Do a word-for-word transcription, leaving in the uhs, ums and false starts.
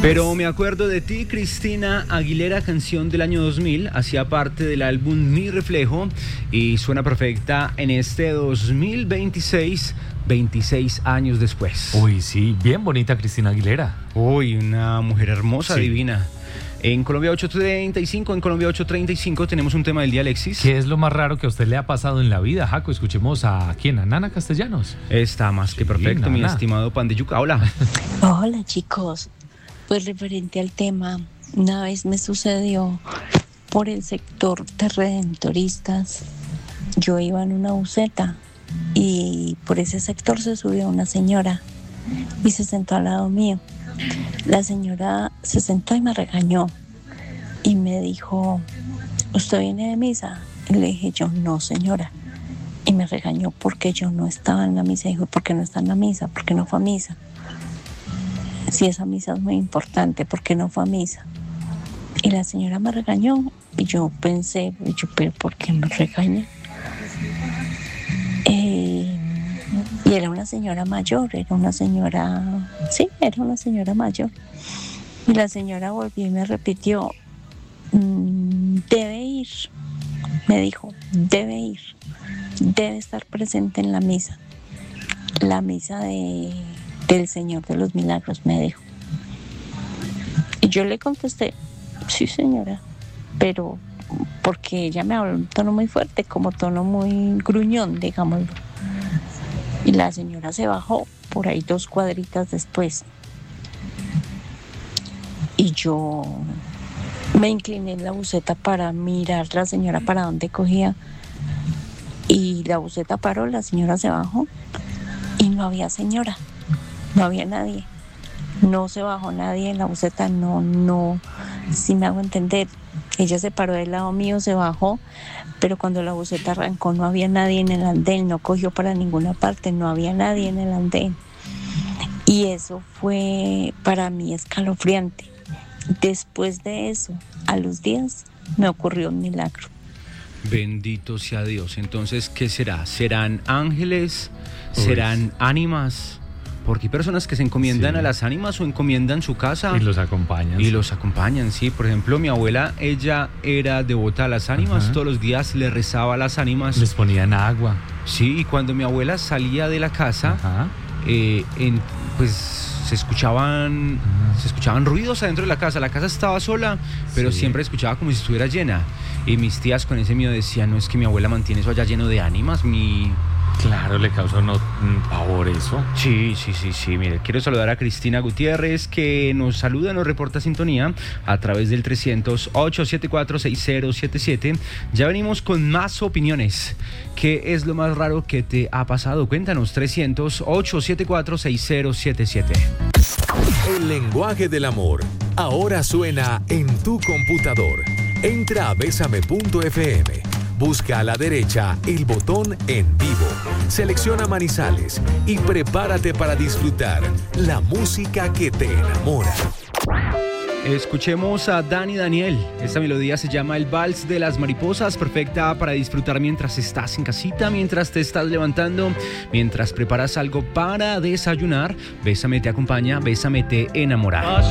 Pero me acuerdo de ti, Cristina Aguilera, canción del año dos mil, hacía parte del álbum Mi Reflejo y suena perfecta en este dos mil veintiséis, veintiséis años después. Uy, sí, bien bonita Cristina Aguilera. Uy, una mujer hermosa, sí. divina. En Colombia ocho treinta y cinco, en Colombia ocho treinta y cinco tenemos un tema del día, Alexis. ¿Qué es lo más raro que a usted le ha pasado en la vida, Jaco? Escuchemos a quién, a Nana Castellanos. Está más que perfecto, sí, mi estimado Pan de Yuca. Hola. Hola, chicos. Pues referente al tema, una vez me sucedió por el sector de redentoristas. Yo iba en una buseta y por ese sector se subió una señora y se sentó al lado mío. La señora se sentó y me regañó y me dijo: ¿usted viene de misa? Y le dije yo: no, señora. Y me regañó porque yo no estaba en la misa. Dijo: ¿por qué no está en la misa? ¿Por qué no fue a misa? Si esa misa es muy importante, ¿por qué no fue a misa? Y la señora me regañó y yo pensé, yo, ¿pero por qué me regaña? Eh, y era una señora mayor, era una señora, sí, era una señora mayor. Y la señora volvió y me repitió: mmm, debe ir, me dijo, debe ir, debe estar presente en la misa, la misa de, del Señor de los Milagros, me dijo. Y yo le contesté: sí, señora, pero porque ella me habló en un tono muy fuerte, como tono muy gruñón, digámoslo. Y la señora se bajó por ahí dos cuadritas después. Y yo me incliné en la buseta para mirar la señora para dónde cogía. Y la buseta paró, la señora se bajó y no había señora, no había nadie. No se bajó nadie en la buseta, no, no, si me hago entender. Ella se paró del lado mío, se bajó, pero cuando la buseta arrancó no había nadie en el andén, no cogió para ninguna parte, no había nadie en el andén. Y eso fue para mí escalofriante. Después de eso, a los días, me ocurrió un milagro. Bendito sea Dios. Entonces, ¿qué será? ¿Serán ángeles? ¿Serán Uy. ánimas? Porque hay personas que se encomiendan sí. a las ánimas o encomiendan su casa. Y los acompañan. Y sí. los acompañan, sí. Por ejemplo, mi abuela, ella era devota a las ánimas. Ajá. Todos los días le rezaba a las ánimas. Les ponían agua. Sí, y cuando mi abuela salía de la casa, eh, en, pues se escuchaban, Ajá. se escuchaban ruidos adentro de la casa. La casa estaba sola, pero sí. siempre escuchaba como si estuviera llena. Y mis tías con ese miedo decían: no, es que mi abuela mantiene eso allá lleno de ánimas, mi... Claro, le causa no, pavor eso. Sí, sí, sí, sí. Mire, quiero saludar a Cristina Gutiérrez, que nos saluda, nos reporta sintonía a través del trescientos, ochocientos setenta y cuatro, sesenta setenta y siete. Ya venimos con más opiniones. ¿Qué es lo más raro que te ha pasado? Cuéntanos, trescientos, ochocientos setenta y cuatro, sesenta setenta y siete. El lenguaje del amor ahora suena en tu computador. Entra a besame punto efe eme. Busca a la derecha el botón En Vivo, selecciona Manizales y prepárate para disfrutar la música que te enamora. Escuchemos a Dani Daniel. Esta melodía se llama El Vals de las Mariposas, perfecta para disfrutar mientras estás en casita, mientras te estás levantando, mientras preparas algo para desayunar. Bésame te acompaña, Bésame te enamora.